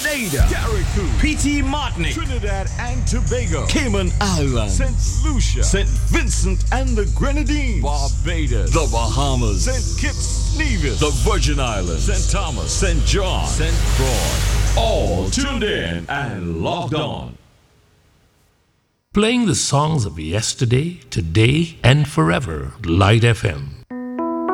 Grenada, Carriacou, P.T. Martinique, Trinidad and Tobago, Cayman Islands, St. Lucia, St. Vincent and the Grenadines, Barbados, the Bahamas, St. Kitts, Nevis, the Virgin Islands, St. Thomas, St. John, St. Croix. all tuned in and logged on. Playing the songs of yesterday, today, and forever. Light FM.